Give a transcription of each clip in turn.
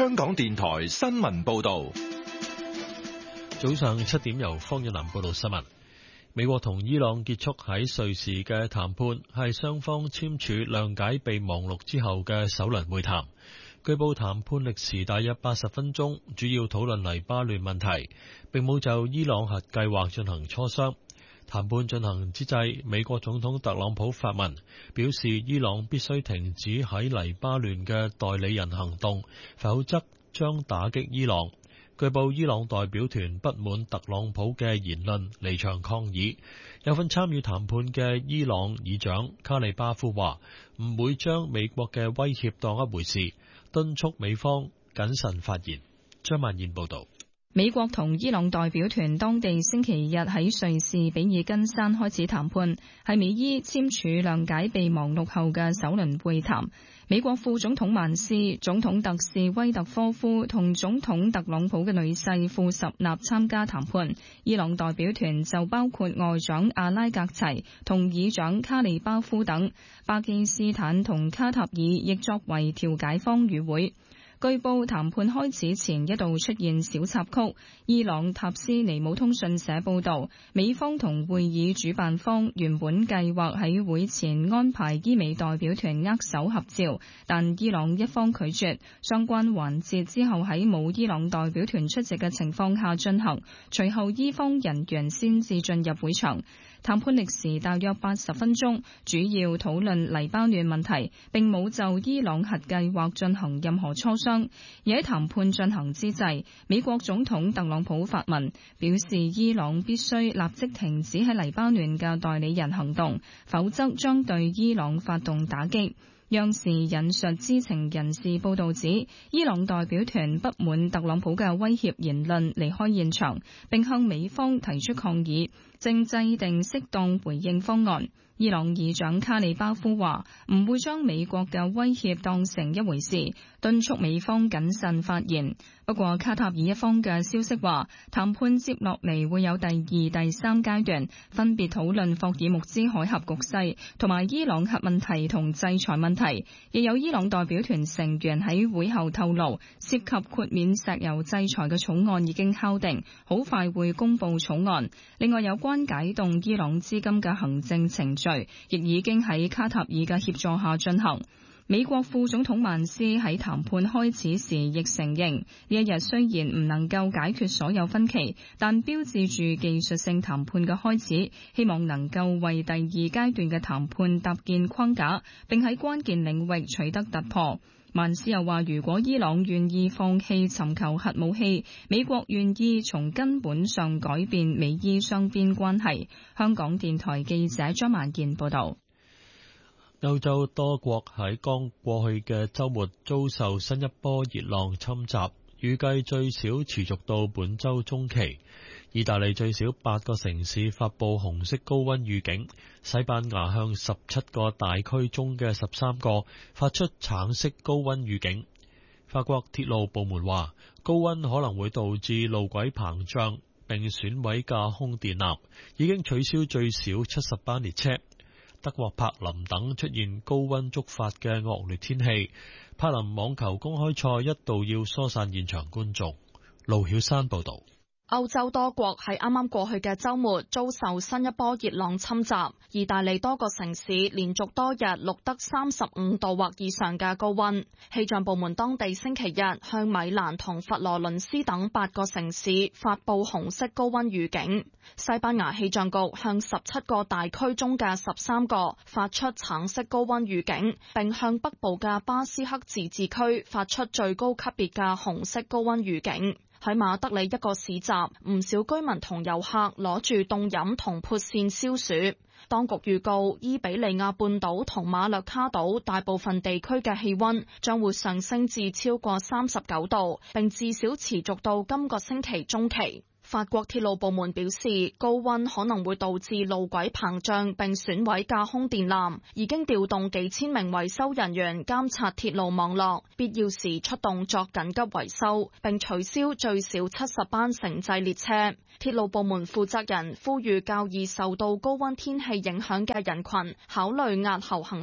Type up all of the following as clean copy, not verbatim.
香港電台新聞報道。 早上7點由方遠南報道新聞。美國同伊朗結束喺瑞士嘅談判，係雙方簽署諒解備忘錄之後嘅首輪會談。據報談判歷時大約80分鐘，主要討論黎巴嫩問題，並冇就伊朗核計劃進行磋商。談判進行之際，美國總統特朗普發文表示，伊朗必須停止喺黎巴嫩嘅代理人行動，否則將打擊伊朗。據報伊朗代表團不滿特朗普嘅言論，離場抗議。有份參與談判嘅伊朗議長卡利巴夫話唔會將美國嘅威脅當一回事，敦促美方謹慎發言。張曼燕報道。 美國同伊朗代表團當地星期日喺瑞士比爾根山開始談判，係美伊簽署諒解備忘錄後嘅首輪會談。美國副總統曼斯、總統特使威特科夫同總統特朗普嘅女婿庫什納參加談判。伊朗代表團就包括外長阿拉格齊同議長卡利巴夫等，巴基斯坦同卡塔爾亦作為調解方與會。據報談判開始前一度出現小插曲。伊朗塔斯尼姆通訊社報導，美方同會議主辦方原本計劃喺會前安排伊美代表團握手合照，但伊朗一方拒絕。相關環節之後喺冇伊朗代表團出席嘅情況下進行，隨後伊方人員先至進入會場。談判歷時大約80分鐘，主要討論黎巴嫩問題，並冇就伊朗核計劃進行任何磋商。而喺談判進行之際，美國總統特朗普發文表示，伊朗必須立即停止喺黎巴嫩嘅代理人行動，否則將對伊朗發動打擊。央視引述知情人士報道指，伊朗代表團不滿特朗普嘅威脅言論，離開現場，並向美方提出抗議，正制定適當回應方案。伊朗議長卡利巴夫話唔會將美國嘅威脅當成一回事，敦促美方謹慎發言。不過卡塔爾一方嘅消息話，談判接落嚟會有第2、第3階段，分別討論霍爾木茲海峽局勢同埋伊朗核問題同制裁問題。亦有伊朗代表團成員喺會後透露，涉及豁免石油制裁嘅草案已經敲定，好快會公布草案。另外有關解凍伊朗資金嘅行政程序，亦已經喺卡塔爾嘅協助下進行。美國副總統曼斯喺談判開始時亦承認，呢一日雖然唔能夠解決所有分歧，但標誌住技術性談判嘅開始，希望能夠為第2階段嘅談判搭建框架，並喺關鍵領域取得突破。曼斯又話，如果伊朗願意放棄尋求核武器，美國願意從根本上改變美伊雙邊關係。香港電台記者張曼燕報道。 歐洲多國喺剛過去嘅週末遭受新一波熱浪侵襲，預計最少持續到本週中期。意大利最少8個城市發佈紅色高溫預警，西班牙向17個大區中嘅13個發出橙色高溫預警。法國鐵路部門話，高溫可能會導致路軌膨脹並損毀架空電纜，已經取消最少70班列車。德國柏林等出現高溫觸發嘅惡劣天氣，柏林網球公開賽一度要疏散現場觀眾。盧曉山報道。 歐洲多國喺啱啱過去嘅週末遭受新一波熱浪侵襲，意大利多個城市連續多日錄得35度或以上嘅高溫。氣象部門當地星期日向米蘭同佛羅倫斯等8個城市發佈紅色高溫預警。西班牙氣象局向17個大區中嘅13個發出橙色高溫預警，並向北部嘅巴斯克自治區發出最高級別嘅紅色高溫預警。喺馬德里一個市集，唔少居民同遊客攞住凍飲同潑扇消暑。當局預告，伊比利亞半島同馬略卡島大部分地區嘅氣溫將會上升至超過39度，並至少持續到今個星期中期。法國鐵路部門表示，高溫可能會導致路軌膨脹並損毀架空電纜，已經調動幾千名維修人員監察鐵路網絡，必要時出動作緊急維修，並取消最少70班城際列車。鐵路部門負責人呼籲較易受到高溫天氣影響嘅人群考慮押後行程。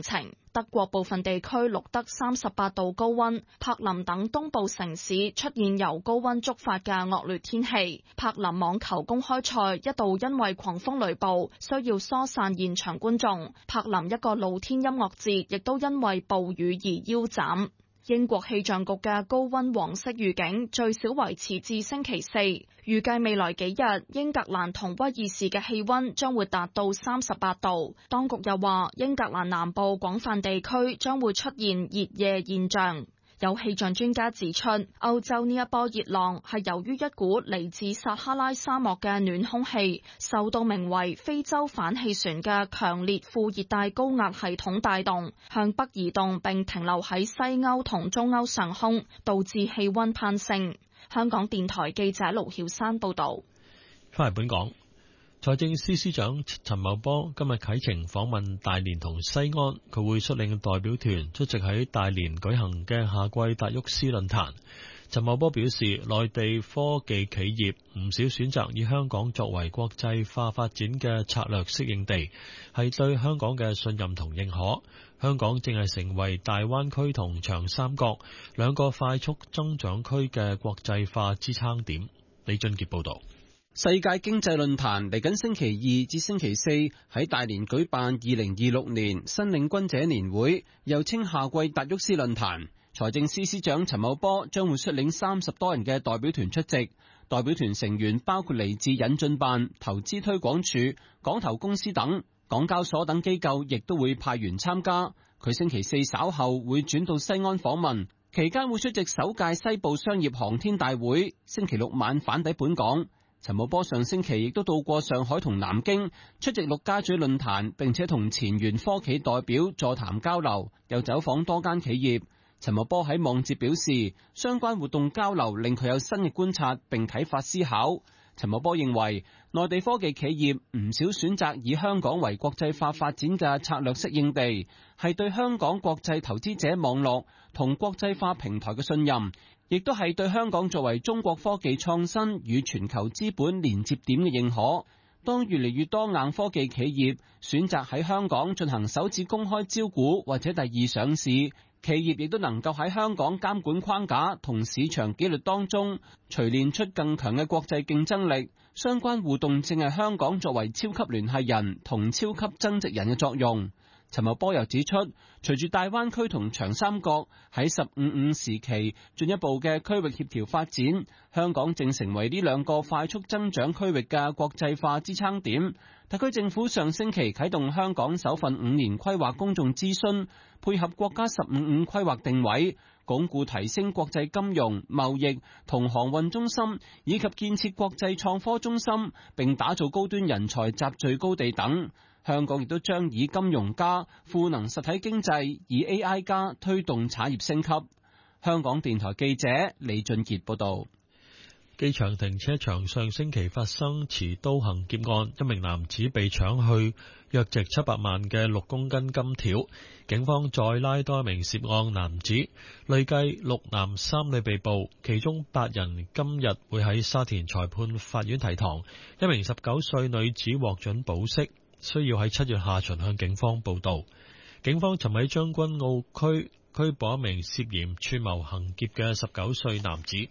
德國部分地區錄得38度高溫，柏林等東部城市出現由高溫觸發嘅惡劣天氣。柏林網球公開賽一度因為狂風雷暴需要疏散現場觀眾，柏林一個露天音樂節亦都因為暴雨而腰斬。英國氣象局嘅高溫黃色預警最少維持至星期四，預計未來幾日英格蘭同威爾士嘅氣溫將會達到38度。當局又話，英格蘭南部廣泛地區將會出現熱夜現象。有氣象專家指出，歐洲呢一波熱浪係由於一股嚟自撒哈拉沙漠嘅暖空氣，受到名為非洲反氣旋嘅強烈副熱帶高壓系統帶動，向北移動並停留喺西歐同中歐上空，導致氣溫攀升。香港電台記者盧曉山報道。 翻嚟本港。財政司司長陳茂波今日啟程訪問大連同西安，佢會率領代表團出席喺大連舉行嘅夏季達沃斯論壇。陳茂波表示，內地科技企業唔少選擇以香港作為國際化發展嘅策略適應地，係對香港嘅信任同認可。香港正係成為大灣區同長三角兩個快速增長區嘅國際化支撐點。李俊傑報道。 世界經濟論壇嚟緊星期2至星期4喺大連舉辦2026年新領軍者年會，又稱夏季達沃斯論壇。財政司司長陳茂波將會率領30多人嘅代表團出席，代表團成員包括嚟自引進辦、投資推廣署、港投公司等，港交所等機構亦都會派員參加。佢星期4稍後會轉到西安訪問，期間會出席首屆西部商業航天大會，星期6晚返抵本港。陳茂波上星期亦都到過上海同南京出席陸家嘴論壇，並且同前沿科企代表座談交流，又走訪多間企業。陳茂波喺網誌表示，相關活動交流令佢有新嘅觀察並啟發思考。陳茂波認為，內地科技企業唔少選擇以香港為國際化發展嘅策略適應地，係對香港國際投資者網絡同國際化平台嘅信任，亦都係對香港作為中國科技創新與全球資本連接點嘅認可。當越嚟越多硬科技企業選擇喺香港進行首次公開招股或者第二上市，企業亦都能夠喺香港監管框架同市場紀律當中錘煉出更強嘅國際競爭力。相關互動正係香港作為超級聯繫人同超級增值人嘅作用。陳茂波又指出，隨住大灣區同長三角喺15+5時期進一步嘅區域協調發展，香港正成為呢兩個快速增長區域嘅國際化支撐點。特區政府上星期啟動香港首份5年規劃公眾諮詢，配合國家15+5規劃定位，鞏固提升國際金融、貿易同航運中心，以及建設國際創科中心，並打造高端人才集聚高地等。香港亦都將以金融加賦能實體經濟，以 AI 加推動產業升級。香港電台記者李俊傑報道。 機場停車場上星期發生持刀行劫案，一名男子被搶去約值700萬嘅6公斤金條，警方再拉多一名涉案男子，累計6男3女被捕，其中8人今日會喺沙田裁判法院提堂，一名19歲女子獲准保釋，需要喺7月下旬向警方報到。警方尋喺將軍澳區拘捕一名涉嫌串謀行劫嘅19歲男子。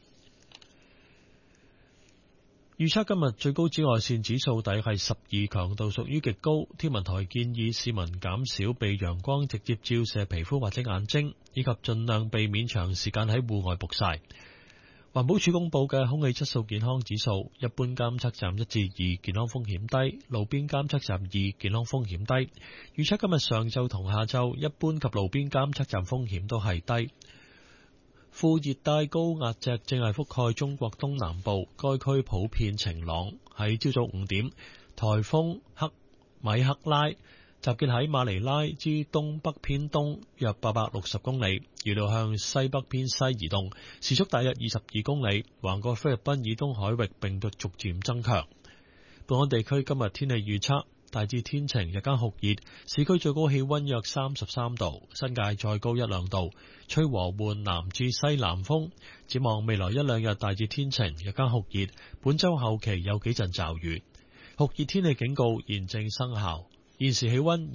預測今日最高紫外線指數大約係12，強度屬於極高。天文台建議市民減少被陽光直接照射皮膚或者眼睛，以及盡量避免長時間喺戶外曝曬。環保署公布嘅空氣質素健康指數，一般監測站1至2，健康風險低；路邊監測站2，健康風險低。預測今日上晝同下晝，一般及路邊監測站風險都係低。副熱帶高壓脊正係覆蓋中國東南部，該區普遍晴朗。喺朝早5點，颱風米克拉集結喺馬尼拉之東北偏東約860公里，預料向西北偏西移動，時速大約22公里，橫過菲律賓以東海域並逐漸增強。本港地區今日天氣預測，大致天晴，日間酷熱，市區最高氣溫約33度，新界再高1-2度，吹和緩南至西南風。展望未來1-2日大致天晴，日間酷熱，本周後期有幾陣驟雨。酷熱天氣警告現正生效，現時氣溫